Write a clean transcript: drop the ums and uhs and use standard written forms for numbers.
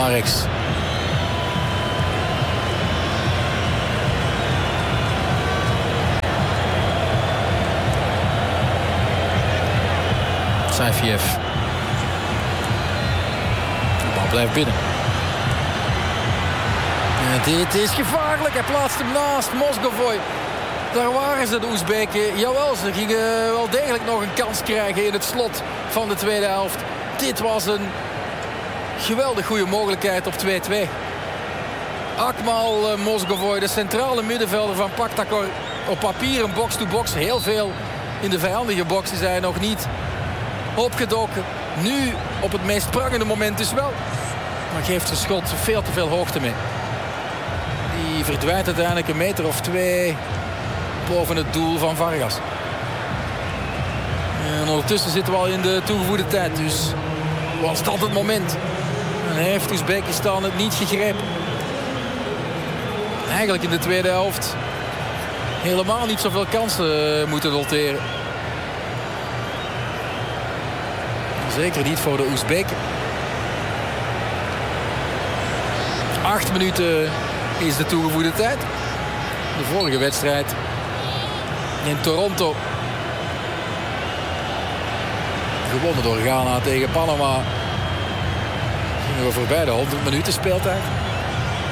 naar rechts. Saifiev. De bal blijft binnen. En dit is gevaarlijk. Hij plaatst hem naast Mozgovoi. Daar waren ze, de Oezbeken. Jawel, ze gingen wel degelijk nog een kans krijgen in het slot van de tweede helft. Dit was een geweldig goede mogelijkheid op 2-2. Akmal Mozgovoi, de centrale middenvelder van Pakhtakor. Op papier een box-to-box. Heel veel in de vijandige box is hij nog niet opgedoken. Nu op het meest prangende moment dus wel. Maar geeft zijn schot veel te veel hoogte mee. Die verdwijnt uiteindelijk een meter of 2 boven het doel van Vargas. En ondertussen zitten we al in de toegevoegde tijd. Dus was dat het moment. En heeft Oezbekistan het niet gegrepen. Eigenlijk in de tweede helft helemaal niet zoveel kansen moeten noteren. Zeker niet voor de Oezbeken. 8 minuten is de toegevoegde tijd. De vorige wedstrijd in Toronto. Gewonnen door Ghana tegen Panama. Gingen we voorbij de 100 minuten speeltijd.